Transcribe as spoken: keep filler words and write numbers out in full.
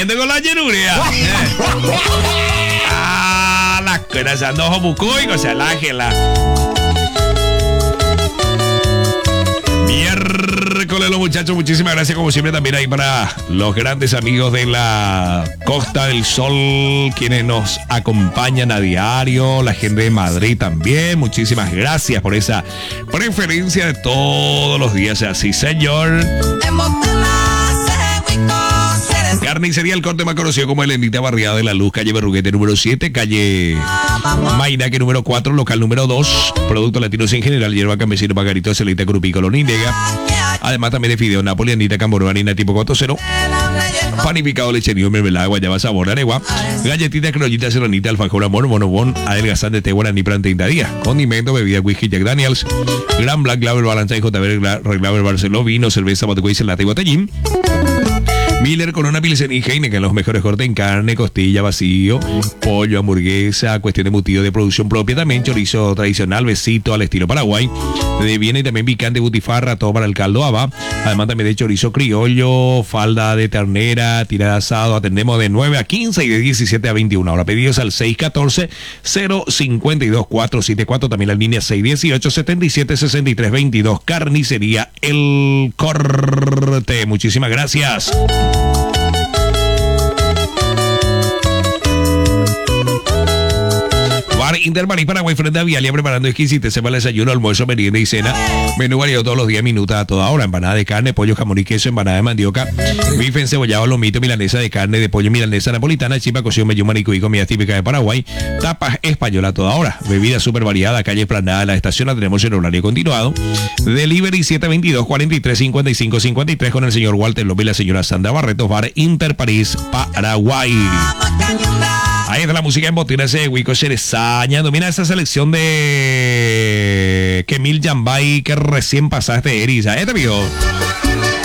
cayendo con la llenuria. Ah, las cosas ando bucoico, se la ángela. Miércoles, los muchachos, muchísimas gracias como siempre también ahí para los grandes amigos de la Costa del Sol, quienes nos acompañan a diario, la gente de Madrid también, muchísimas gracias por esa preferencia de todos los días, así señor. Carnicería El Corte, más conocido como Elenita, barriada de la Luz, calle Berruguete número siete, calle Mainaque número cuatro, local número dos, productos latinos en general, hierba, campesino, pagarito, celita, crupí, colón, indega. Además también de fideo, Napoli, anita, camboro, harina tipo cuatro cero, panificado, lecherío, mermelada, guayaba, sabor, aregua, galletita, crollita, ceronita, alfajor, amor, monobón, adelgazante, té, guaraní, plan treinta días, condimento, bebida, whisky, Jack Daniels, Gran Black, Label, Balanza y J B, Reglaber, Barceló, vino, cerveza, Batucuiz, lata y botellín. Miller, Corona, Pilsen y Heineken, los mejores cortes en carne, costilla, vacío, pollo, hamburguesa, cuestión de embutido de producción propia también, chorizo tradicional, besito al estilo Paraguay. De viene también picante, butifarra, todo para el caldo haba. Además también de chorizo criollo, falda de ternera, tirada de asado. Atendemos de nueve a quince y de diecisiete a veintiuna. Ahora pedidos al seis uno cuatro, cero cinco dos, cuatro siete cuatro. También la línea seis uno ocho, siete siete, seis tres dos dos. Carnicería El Corte. Muchísimas gracias. Bar Intermarí Paraguay frente a Vialia, preparando exquisite sepa el desayuno, almuerzo, merienda y cena. Menú variado todos los días, minutos a toda hora. Empanada de carne, pollo, jamón y queso, empanada de mandioca, bife encebollado, lomito, milanesa de carne, de pollo, milanesa napolitana, chipa, cocido, mello, marico y comida típica de Paraguay. Tapas española a toda hora. Bebida súper variada, calle Esplanada, la estación la tenemos en horario continuado. Delivery siete dos dos, cuatro tres, cinco cinco cinco tres con el señor Walter López y la señora Sandra Barreto. Bar Interparís, Paraguay. Ahí está la música en botinas de Wico Cerezaña. Domina esa selección de Kemil Jambay que recién pasaste, Erisa. ¿Eh, te vio?